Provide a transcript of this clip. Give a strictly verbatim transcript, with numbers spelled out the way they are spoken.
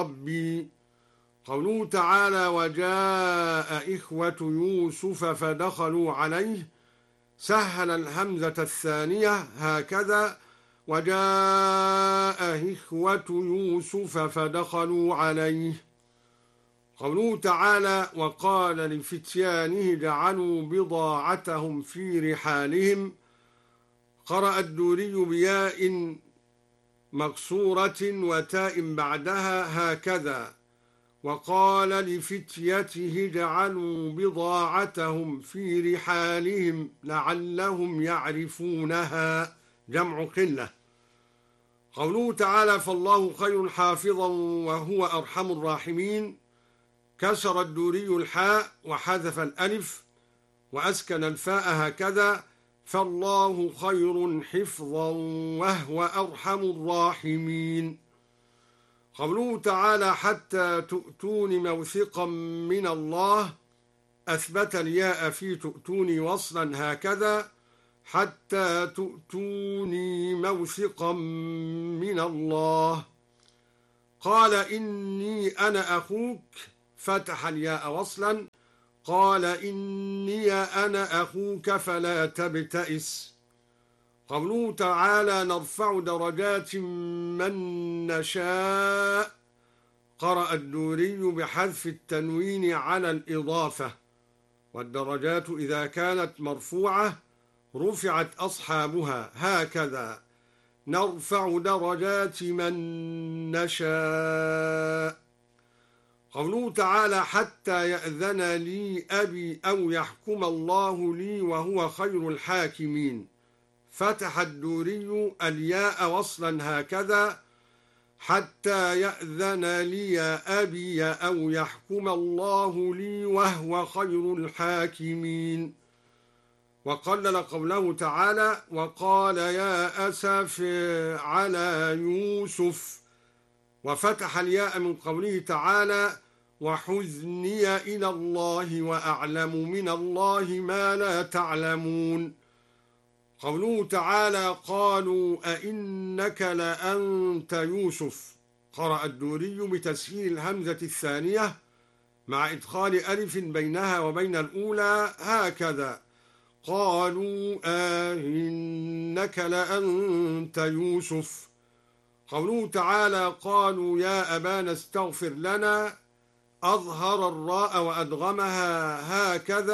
ربي. قوله تعالى وجاء إخوة يوسف فدخلوا عليه، سهل الهمزة الثانية هكذا وجاء إخوة يوسف فدخلوا عليه. قوله تعالى وقال لفتيانه جعلوا بضاعتهم في رحالهم، قرأ الدوري بياء مكسورة وتاء بعدها هكذا وقال لفتيته جعلوا بضاعتهم في رحالهم لعلهم يعرفونها، جمع قلة. قوله تعالى فالله خير حافظا وهو أرحم الراحمين، كسر الدوري الحاء وحذف الألف وأسكن الفاء هكذا فالله خير حفظا وهو أرحم الراحمين. قوله تعالى حتى تؤتون موثقا من الله، أثبت الياء في تؤتوني وصلا هكذا حتى تؤتوني موثقا من الله. قال إني أنا أخوك، فتح الياء وصلا قال إني أنا أخوك فلا تبتئس. قوله تعالى نرفع درجات من نشاء، قرأ الدوري بحذف التنوين على الإضافة، والدرجات إذا كانت مرفوعة رفعت أصحابها هكذا نرفع درجات من نشاء. قوله تعالى حتى يأذن لي أبي أو يحكم الله لي وهو خير الحاكمين، فتح الدوري الياء وصلا هكذا حتى يأذن لي أبي أو يحكم الله لي وهو خير الحاكمين. وقلل قوله تعالى وقال يا أسف على يوسف، وفتح الياء من قوله تعالى وحزني إلى الله وأعلم من الله ما لا تعلمون. قوله تعالى قالوا أئنك لأنت يوسف، قرأ الدوري بتسهيل الهمزة الثانية مع إدخال ألف بينها وبين الأولى هكذا قالوا أئنك لأنت يوسف. قوله تعالى قالوا يا أبانا استغفر لنا، أظهر الراء وأدغمها هكذا